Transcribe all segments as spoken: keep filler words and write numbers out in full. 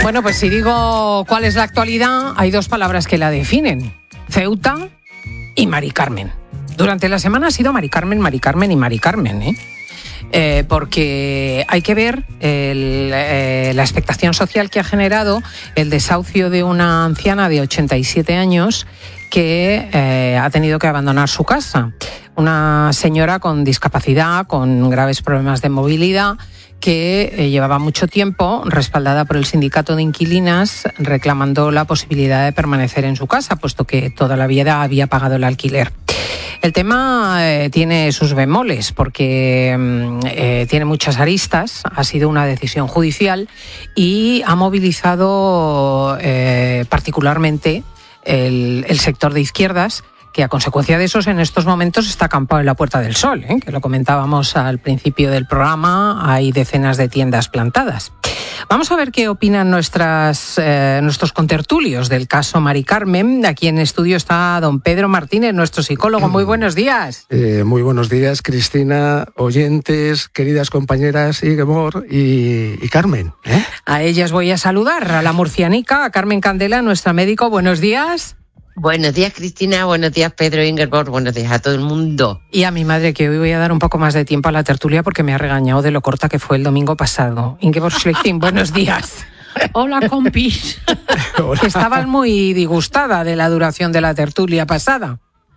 Bueno, pues si digo cuál es la actualidad, hay dos palabras que la definen: Ceuta y Mari Carmen. Durante la semana ha sido Mari Carmen, Mari Carmen y Mari Carmen, ¿eh? Eh, porque hay que ver el, eh, la expectación social que ha generado el desahucio de una anciana de ochenta y siete años que eh, ha tenido que abandonar su casa. Una señora con discapacidad, con graves problemas de movilidad, que eh, llevaba mucho tiempo respaldada por el sindicato de inquilinas reclamando la posibilidad de permanecer en su casa, puesto que toda la vida había pagado el alquiler. El tema eh, tiene sus bemoles porque eh, tiene muchas aristas, ha sido una decisión judicial y ha movilizado eh, particularmente el, el sector de izquierdas, que a consecuencia de eso en estos momentos está acampado en la Puerta del Sol, ¿eh? que lo comentábamos al principio del programa, hay decenas de tiendas plantadas. Vamos a ver qué opinan nuestras, eh, nuestros contertulios del caso Mari Carmen. Aquí en estudio está don Pedro Martínez, nuestro psicólogo. Muy buenos días. Eh, muy buenos días, Cristina, oyentes, queridas compañeras Ingeborg y, y Carmen. ¿eh? A ellas voy a saludar, a la murcianica, a Carmen Candela, nuestra médico. Buenos días. Buenos días, Cristina. Buenos días, Pedro Ingeborg. Buenos días a todo el mundo. Y a mi madre, que hoy voy a dar un poco más de tiempo a la tertulia porque me ha regañado de lo corta que fue el domingo pasado. Ingeborg Schlichting, buenos días. Hola, compis. Hola. Estabas muy disgustada de la duración de la tertulia pasada.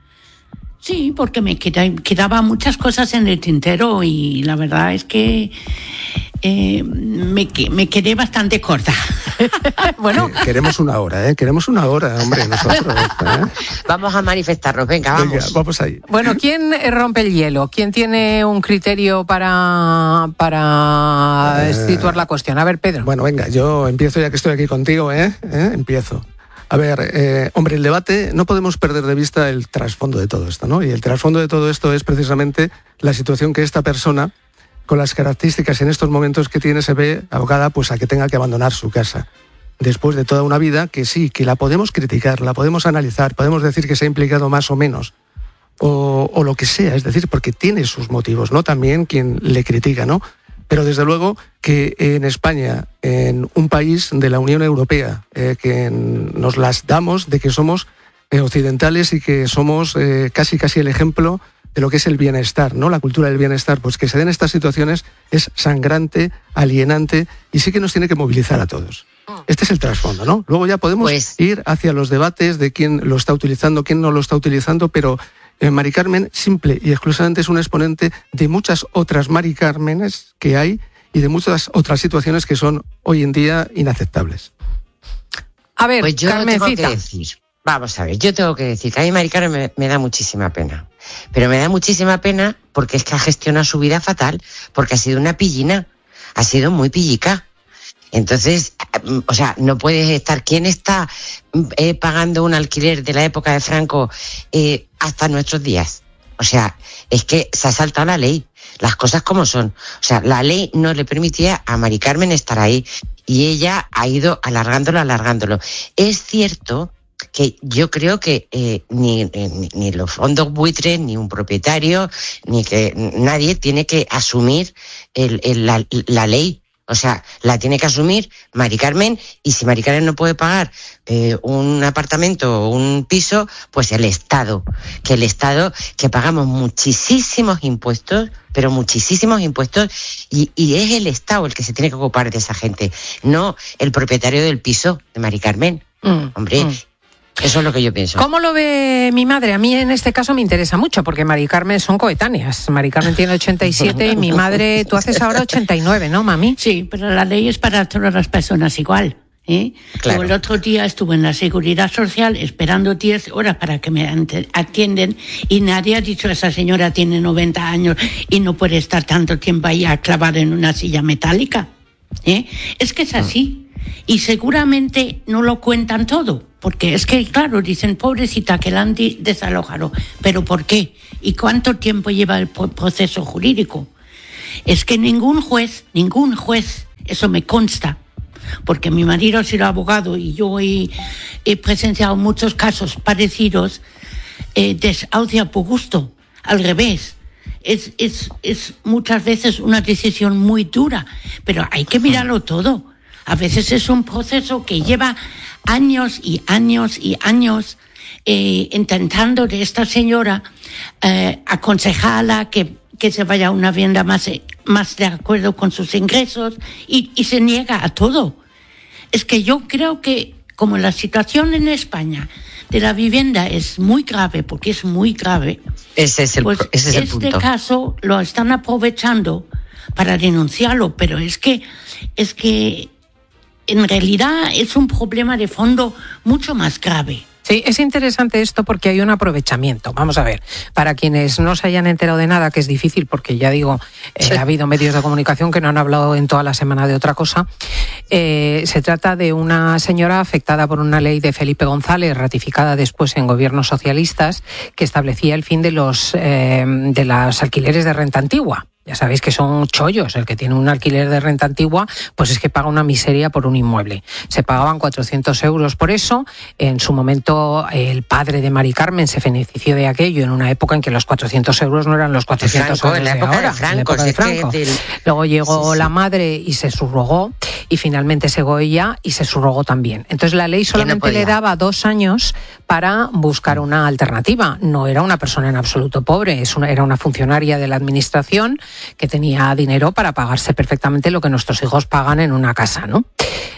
Sí, porque me queda, quedaban muchas cosas en el tintero y la verdad es que eh, me, me quedé bastante corta. Bueno, queremos una hora, ¿eh? Queremos una hora, hombre, nosotros. ¿eh? Vamos a manifestarnos, venga, vamos. Venga, vamos ahí. Bueno, ¿quién rompe el hielo? ¿Quién tiene un criterio para, para eh, situar la cuestión? A ver, Pedro. Bueno, venga, yo empiezo ya que estoy aquí contigo, ¿eh? ¿Eh? Empiezo. A ver, eh, hombre, el debate, no podemos perder de vista el trasfondo de todo esto, ¿no? Y el trasfondo de todo esto es precisamente la situación que esta persona, con las características en estos momentos que tiene, se ve abocada pues, a que tenga que abandonar su casa. Después de toda una vida que sí, que la podemos criticar, la podemos analizar, podemos decir que se ha implicado más o menos, o, o lo que sea, es decir, porque tiene sus motivos, ¿no? También quien le critica, ¿no? Pero desde luego que en España, en un país de la Unión Europea, eh, que nos las damos de que somos eh, occidentales y que somos eh, casi casi el ejemplo de lo que es el bienestar, ¿no? La cultura del bienestar, pues que se den estas situaciones es sangrante, alienante y sí que nos tiene que movilizar a todos. Este es el trasfondo, ¿no? Luego ya podemos pues... ir hacia los debates de quién lo está utilizando, quién no lo está utilizando, pero eh, Mari Carmen simple y exclusivamente es un exponente de muchas otras Mari Cármenes que hay y de muchas otras situaciones que son hoy en día inaceptables. A ver, pues yo Carmencita. tengo que decir, vamos a ver, yo tengo que decir que a mí Mari Carmen me, me da muchísima pena. Pero me da muchísima pena porque es que ha gestionado su vida fatal, porque ha sido una pillina, ha sido muy pillica. Entonces, o sea, no puedes estar... ¿Quién está eh, pagando un alquiler de la época de Franco eh, hasta nuestros días? O sea, es que se ha saltado la ley, las cosas como son. O sea, la ley no le permitía a Mari Carmen estar ahí y ella ha ido alargándolo, alargándolo. Es cierto que yo creo que eh, ni, ni, ni los fondos buitres, ni un propietario, ni que nadie tiene que asumir el, el, la, la ley. O sea, la tiene que asumir Mari Carmen y si Mari Carmen no puede pagar eh, un apartamento o un piso, pues el Estado. Que el Estado, que pagamos muchísimos impuestos, pero muchísimos impuestos y, y es el Estado el que se tiene que ocupar de esa gente, no el propietario del piso de Mari Carmen. Mm, Hombre... Mm. Eso es lo que yo pienso. ¿Cómo lo ve mi madre? A mí en este caso me interesa mucho porque Mari Carmen son coetáneas. Mari Carmen tiene ochenta y siete y mi madre, tú haces ahora ochenta y nueve, ¿no, mami? Sí, pero la ley es para todas las personas igual. ¿eh? Claro. Yo el otro día estuve en la Seguridad Social esperando diez horas para que me atienden y nadie ha dicho esa señora tiene noventa años y no puede estar tanto tiempo ahí clavada en una silla metálica. ¿eh? Es que es así. Y seguramente no lo cuentan todo, porque es que, claro, dicen, pobrecita, que la han desalojado. ¿Pero por qué? ¿Y cuánto tiempo lleva el proceso jurídico? Es que ningún juez, ningún juez, eso me consta, porque mi marido ha sido abogado y yo he, he presenciado muchos casos parecidos, eh, desahucia por gusto, al revés. Es, es, es muchas veces una decisión muy dura, pero hay que mirarlo todo. A veces es un proceso que lleva años y años y años eh, intentando de esta señora eh, aconsejarla que, que se vaya a una vivienda más, más de acuerdo con sus ingresos y, y se niega a todo. Es que yo creo que como la situación en España de la vivienda es muy grave, porque es muy grave, ese es el, pues ese es el este punto. caso lo están aprovechando para denunciarlo, pero es que es que en realidad es un problema de fondo mucho más grave. Sí, es interesante esto porque hay un aprovechamiento. Vamos a ver, para quienes no se hayan enterado de nada, que es difícil porque ya digo, eh, sí. ha habido medios de comunicación que no han hablado en toda la semana de otra cosa, eh, se trata de una señora afectada por una ley de Felipe González, ratificada después en gobiernos socialistas, que establecía el fin de los, eh, de los alquileres de renta antigua. Ya sabéis que son chollos. El que tiene un alquiler de renta antigua, pues es que paga una miseria por un inmueble. Se pagaban cuatrocientos euros por eso. En su momento, el padre de Mari Carmen se benefició de aquello en una época en que los cuatrocientos euros no eran los cuatrocientos Franco, euros en la de época ahora. de Franco, en la época de Franco. Del... Luego llegó sí, sí. la madre y se subrogó, y finalmente llegó ella y se subrogó también. Entonces la ley solamente no le daba dos años para buscar una alternativa. No era una persona en absoluto pobre, es una, era una funcionaria de la administración que tenía dinero para pagarse perfectamente lo que nuestros hijos pagan en una casa, ¿no?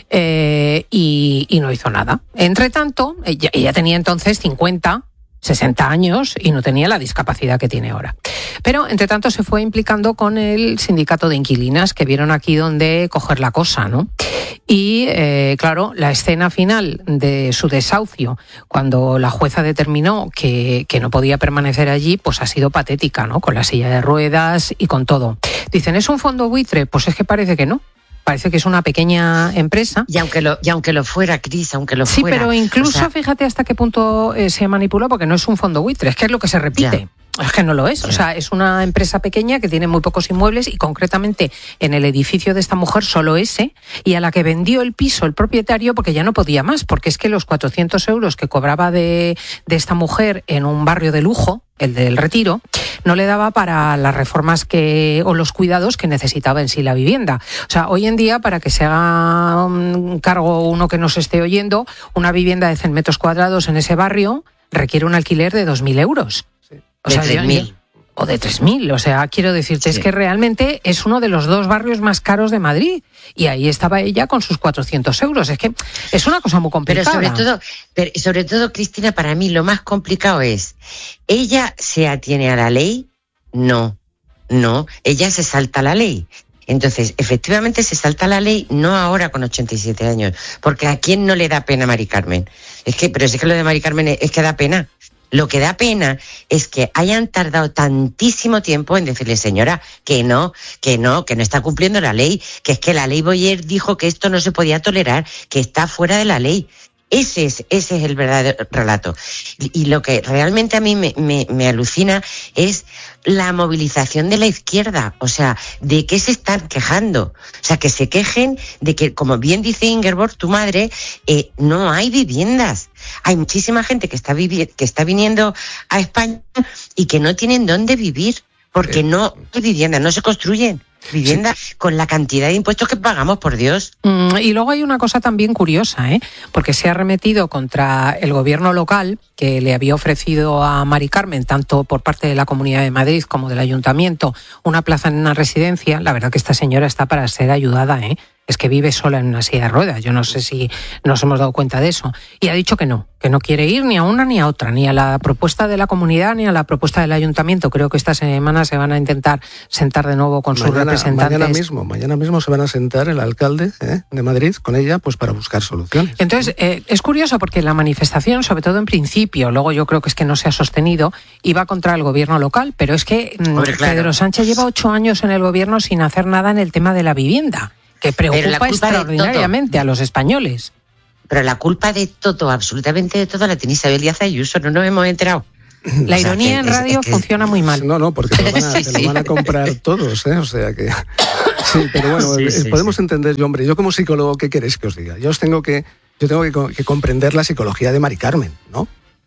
Eh, y, y no hizo nada. Entre tanto, ella, ella tenía entonces cincuenta, sesenta años y no tenía la discapacidad que tiene ahora. Pero, entre tanto, se fue implicando con el sindicato de inquilinas, que vieron aquí donde coger la cosa, ¿no? Y, eh, claro, la escena final de su desahucio, cuando la jueza determinó que, que no podía permanecer allí, pues ha sido patética, ¿no? Con la silla de ruedas y con todo. Dicen, ¿es un fondo buitre? Pues es que parece que no. Parece que es una pequeña empresa. Y aunque lo, y aunque lo fuera, Cris, aunque lo sí, fuera. Sí, pero incluso, o sea, fíjate hasta qué punto eh, se manipuló, porque no es un fondo buitre, es que es lo que se repite. Ya. Es que no lo es. Ya. O sea, es una empresa pequeña que tiene muy pocos inmuebles y concretamente en el edificio de esta mujer solo ese, y a la que vendió el piso el propietario porque ya no podía más, porque es que los cuatrocientos euros que cobraba de, de esta mujer en un barrio de lujo, el del Retiro, no le daba para las reformas que o los cuidados que necesitaba en sí la vivienda. O sea, hoy en día, para que se haga un cargo uno que nos esté oyendo, una vivienda de cien metros cuadrados en ese barrio requiere un alquiler de dos mil euros. Sí. O de sea, tres mil. O de tres mil, o sea, quiero decirte, sí. Es que realmente es uno de los dos barrios más caros de Madrid. Y ahí estaba ella con sus cuatrocientos euros. Es que es una cosa muy complicada. Pero sobre todo, pero sobre todo, Cristina, para mí lo más complicado es, ¿ella se atiene a la ley? No, no, ella se salta la ley. Entonces, efectivamente se salta la ley, no ahora con ochenta y siete años, porque ¿a quién no le da pena a Mari Carmen? Es que, pero es que lo de Mari Carmen es, es que da pena. Lo que da pena es que hayan tardado tantísimo tiempo en decirle, señora, que no, que no, que no está cumpliendo la ley, que es que la ley Boyer dijo que esto no se podía tolerar, que está fuera de la ley. Ese es, ese es el verdadero relato. Y, y lo que realmente a mí me, me, me alucina es la movilización de la izquierda. O sea, ¿de qué se están quejando? O sea, que se quejen de que, como bien dice Ingeborg, tu madre, eh, no hay viviendas. Hay muchísima gente que está, vivi- que está viniendo a España y que no tienen dónde vivir porque no hay viviendas, no se construyen vivienda sí. con la cantidad de impuestos que pagamos, por Dios. Mm, y luego hay una cosa también curiosa, ¿eh? Porque se ha arremetido contra el gobierno local que le había ofrecido a Mari Carmen, tanto por parte de la Comunidad de Madrid como del Ayuntamiento, una plaza en una residencia. La verdad que esta señora está para ser ayudada, ¿eh? Es que vive sola en una silla de ruedas. Yo no sé si nos hemos dado cuenta de eso. Y ha dicho que no, que no quiere ir ni a una ni a otra, ni a la propuesta de la comunidad ni a la propuesta del ayuntamiento. Creo que esta semana se van a intentar sentar de nuevo con mañana, sus representantes. Mañana mismo, mañana mismo se van a sentar el alcalde ¿eh? de Madrid con ella, pues para buscar soluciones. Entonces, eh, es curioso porque la manifestación, sobre todo en principio, luego yo creo que es que no se ha sostenido, iba contra el gobierno local, pero es que Hombre, claro. Pedro Sánchez lleva ocho años en el gobierno sin hacer nada en el tema de la vivienda, que preocupa extraordinariamente a los españoles. Pero la culpa de todo, absolutamente de todo, la tiene Isabel Díaz Ayuso, no nos hemos enterado. La o sea, ironía que, en radio es, es que... funciona muy mal. No, no, porque te lo van a, te lo van a comprar todos, ¿eh? O sea que... Sí, pero bueno, sí, sí, podemos sí. entender, yo, hombre, yo como psicólogo, ¿qué queréis que os diga? Yo os tengo que, yo tengo que, que comprender la psicología de Mari Carmen, ¿no?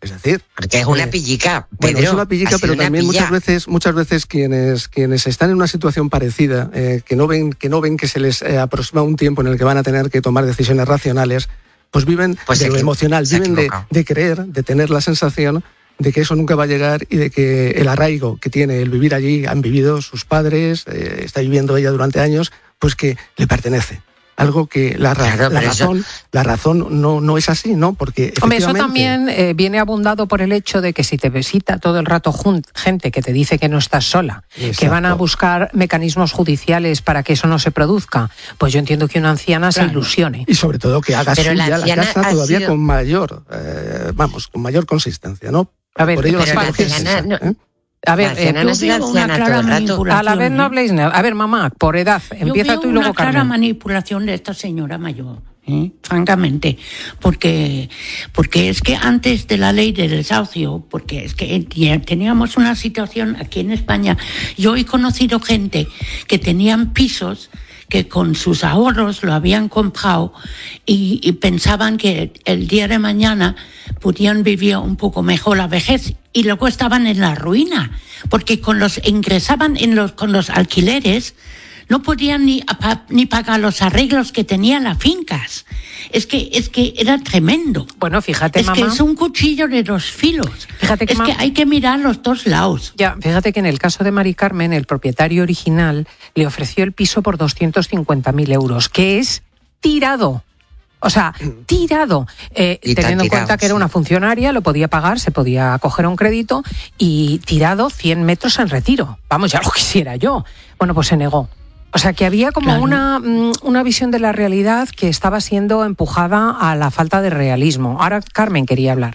Es decir, porque es una eh, pillica. Bueno, Pedro, es una pillica, pero también pilla. muchas veces, muchas veces quienes, quienes están en una situación parecida, eh, que no ven, que no ven que se les eh, aproxima un tiempo en el que van a tener que tomar decisiones racionales, pues viven pues de lo emocional, viven de, de creer, de tener la sensación de que eso nunca va a llegar y de que el arraigo que tiene el vivir allí, han vivido sus padres, eh, está viviendo ella durante años, pues que le pertenece. Algo que la, ra- claro, la razón, eso... la razón no, no es así, ¿no? Porque Hombre, eso efectivamente... también eh, viene abundado por el hecho de que si te visita todo el rato jun- gente que te dice que no estás sola, Exacto. que van a buscar mecanismos judiciales para que eso no se produzca, pues yo entiendo que una anciana claro. se ilusione. Y sobre todo que haga pero suya la, la casa todavía sido... con mayor, eh, vamos, con mayor consistencia, ¿no? A ver, por ello pero la la anciana... es No... ¿eh? A ver, eh, no es una clara manipulación. A la vez no habléis nada. A ver, mamá, por edad, yo empieza veo tú y luego una clara Carmen. manipulación de esta señora mayor, ¿eh? Francamente, porque porque es que antes de la ley del desahucio, porque es que teníamos una situación aquí en España, yo he conocido gente que tenían pisos que con sus ahorros lo habían comprado y, y pensaban que el día de mañana podían vivir un poco mejor la vejez y luego estaban en la ruina, porque con los ingresaban en los con los alquileres no podían ni, ni pagar los arreglos que tenían las fincas. Es que es que era tremendo. Bueno, fíjate, es mamá. Es que es un cuchillo de dos filos. Fíjate que es ma- que hay que mirar los dos lados. Ya, fíjate que en el caso de Mari Carmen, el propietario original le ofreció el piso por doscientos cincuenta mil euros, que es tirado. O sea, tirado. Eh, teniendo en tirado, cuenta que era sí. una funcionaria, lo podía pagar, se podía coger un crédito y tirado cien metros en retiro. Vamos, ya lo quisiera yo. Bueno, pues se negó. O sea, que había como Claro. una, una visión de la realidad que estaba siendo empujada a la falta de realismo. Ahora Carmen quería hablar.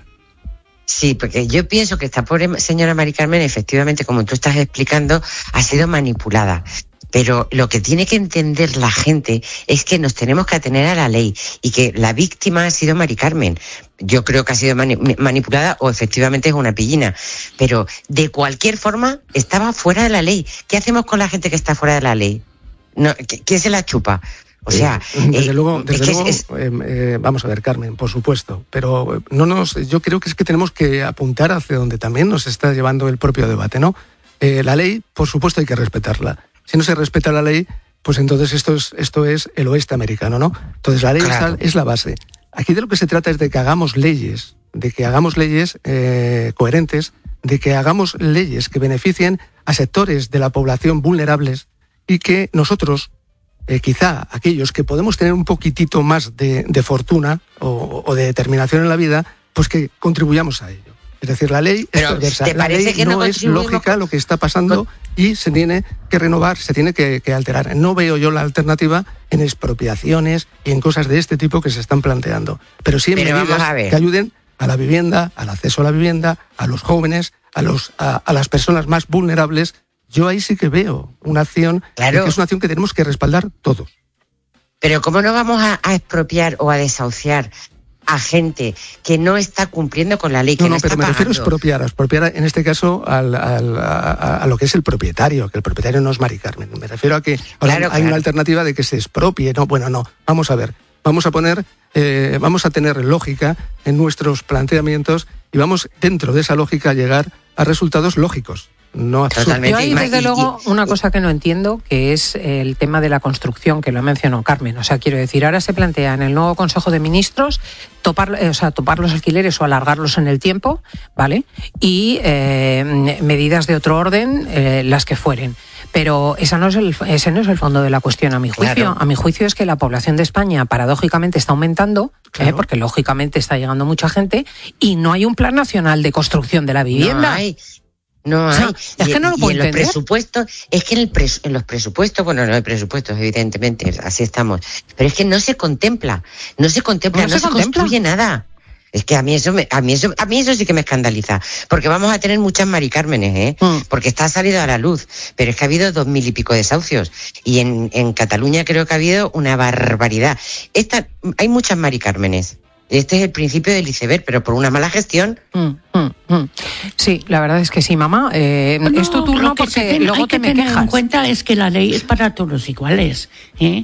Sí, porque yo pienso que esta pobre señora Mari Carmen, efectivamente, como tú estás explicando, ha sido manipulada. Pero lo que tiene que entender la gente es que nos tenemos que atener a la ley y que la víctima ha sido Mari Carmen. Yo creo que ha sido mani- manipulada o efectivamente es una pillina. Pero de cualquier forma estaba fuera de la ley. ¿Qué hacemos con la gente que está fuera de la ley? No, ¿quién se la chupa? O sea, desde eh, luego, desde es que luego es, eh, eh, vamos a ver, Carmen, por supuesto, pero no nos, yo creo que es que tenemos que apuntar hacia donde también nos está llevando el propio debate, ¿no? Eh, la ley, por supuesto, hay que respetarla. Si no se respeta la ley, pues entonces esto es, esto es el oeste americano, ¿no? Entonces la ley Claro. es, la, es la base. Aquí de lo que se trata es de que hagamos leyes, de que hagamos leyes eh, coherentes, de que hagamos leyes que beneficien a sectores de la población vulnerables y que nosotros, eh, quizá aquellos que podemos tener un poquitito más de, de fortuna o, o de determinación en la vida, pues que contribuyamos a ello. Es decir, la ley Pero, es perversa. ¿te La parece ley que no, no es contribuimos lógica con- lo que está pasando con- y se tiene que renovar, se tiene que, que alterar. No veo yo la alternativa en expropiaciones y en cosas de este tipo que se están planteando. Pero sí en Pero vamos medidas a ver. que ayuden a la vivienda, al acceso a la vivienda, a los jóvenes, a, los, a, a las personas más vulnerables. Yo ahí sí que veo una acción, Claro. que es una acción que tenemos que respaldar todos. Pero ¿cómo no vamos a, a expropiar o a desahuciar a gente que no está cumpliendo con la ley, que No, no, no, pero está me refiero a pagando? expropiar, a expropiar en este caso al, al- a, a lo que es el propietario, que el propietario no es Mari Carmen. Me refiero a que ahora Claro, hay claro. una alternativa de que se expropie. No, bueno, no. Vamos a ver. Vamos a poner, eh, vamos a tener lógica en nuestros planteamientos y vamos dentro de esa lógica a llegar a resultados lógicos. No absurdos. Totalmente. Yo ahí, y- desde y- luego, y- una cosa que no entiendo, que es el tema de la construcción, que lo mencionó Carmen. O sea, quiero decir, ahora se plantea en el nuevo Consejo de Ministros topar, eh, o sea, topar los alquileres o alargarlos en el tiempo, ¿vale? Y eh, medidas de otro orden, eh, las que fueren. Pero esa no es el, ese no es el fondo de la cuestión, a mi juicio. Claro. A mi juicio es que la población de España, paradójicamente, está aumentando, Claro. eh, porque lógicamente está llegando mucha gente, y no hay un plan nacional de construcción de la vivienda. No hay. No O hay. sea, es Y- que no lo y puedo en los entender. presupuestos, es que en, el pres- en los presupuestos, bueno, no hay presupuestos, evidentemente, así estamos, pero es que no se contempla, no se contempla, No no, se se, contempla. construye nada. Es que a mí eso me, a mí eso, a mí eso sí que me escandaliza, porque vamos a tener muchas Mari Cármenes, ¿eh? Mm. Porque está salido a la luz, pero es que ha habido dos mil y pico desahucios, y en, en Cataluña creo que ha habido una barbaridad. Esta, hay muchas Mari Cármenes. Este es el principio del iceberg, pero por una mala gestión. Mm, mm, mm. Sí, la verdad es que sí, mamá. Eh, No, es tu turno lo que se porque tiene- luego hay te que me tener quejas. en cuenta es que la ley es para todos iguales, ¿eh?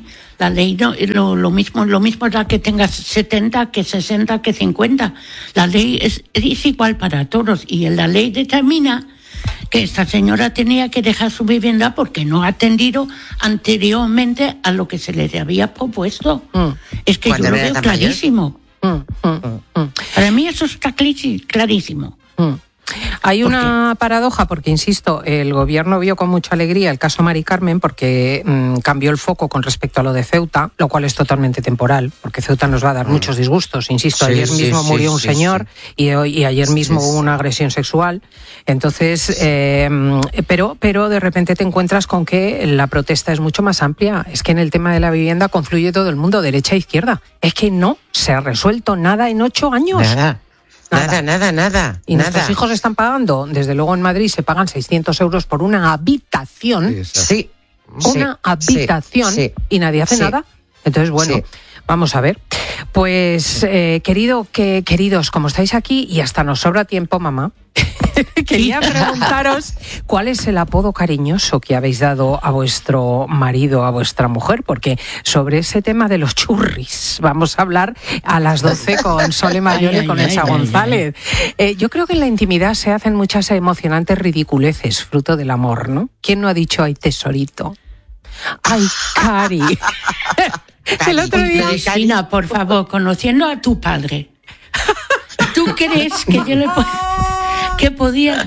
La ley no, lo, lo mismo, lo mismo da que tengas setenta, que sesenta, que cincuenta. La ley es, es igual para todos y la ley determina que esta señora tenía que dejar su vivienda porque no ha atendido anteriormente a lo que se le había propuesto. Mm. Es que yo lo veo clarísimo. Mm, mm, mm. Para mí eso está clarísimo. Mm. Hay una paradoja porque, insisto, el gobierno vio con mucha alegría el caso Mari Carmen porque mmm, cambió el foco con respecto a lo de Ceuta, lo cual es totalmente temporal, porque Ceuta nos va a dar mm. muchos disgustos. Insisto, sí, ayer sí, mismo sí, murió sí, un sí, señor sí. Y, hoy, y ayer mismo sí, hubo una agresión sexual. Entonces, eh, pero, pero de repente te encuentras con que la protesta es mucho más amplia. Es que en el tema de la vivienda confluye todo el mundo, derecha e izquierda. Es que no se ha resuelto nada en ocho años. Nada. Nada, nada, nada. Y nada. Nuestros hijos están pagando, desde luego en Madrid se pagan seiscientos euros por una habitación. Sí. Una sí, habitación sí, y nadie hace sí. nada. Entonces, bueno, sí. Vamos a ver. Pues, eh, querido, que, queridos, como estáis aquí y hasta nos sobra tiempo, mamá, quería preguntaros cuál es el apodo cariñoso que habéis dado a vuestro marido, a vuestra mujer, porque sobre ese tema de los churris vamos a hablar a las doce con Sole Mayor y con Elsa González. Eh, yo creo que en la intimidad se hacen muchas emocionantes ridiculeces, fruto del amor, ¿no? ¿Quién no ha dicho, ay, tesorito? Ay, Cari. El otro día, Cristina, por favor, conociendo a tu padre, ¿tú crees que yo le po- que podía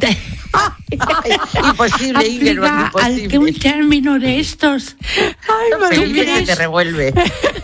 imposible, aplicar al que un término de estos? Ay, ¿tú crees? Te revuelve.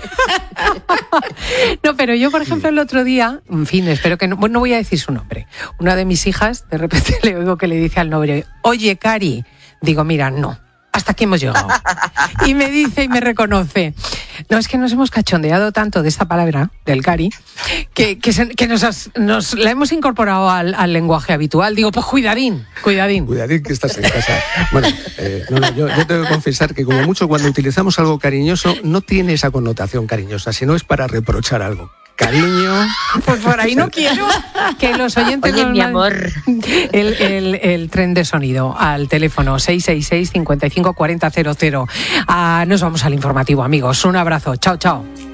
No, pero yo, por ejemplo, el otro día, en fin, espero que no, bueno, no voy a decir su nombre. Una de mis hijas, de repente le oigo que le dice al novio, oye, Cari, digo, mira, no. Hasta aquí hemos llegado. Y me dice y me reconoce, no, es que nos hemos cachondeado tanto de esta palabra, del Cari, que, que, se, que nos, has, nos la hemos incorporado al, al lenguaje habitual. Digo, pues cuidadín, cuidadín. Cuidadín que estás en casa. Bueno, eh, no, no, yo, yo tengo que confesar que como mucho cuando utilizamos algo cariñoso no tiene esa connotación cariñosa, sino es para reprochar algo. Cariño. Pues por ahí no quiero que los oyentes... Oye, nos mi amor. El, el, el tren de sonido al teléfono seis seis seis, cinco cinco, cuarenta cero cero. Ah, nos vamos al informativo, amigos. Un abrazo. Chao, chao.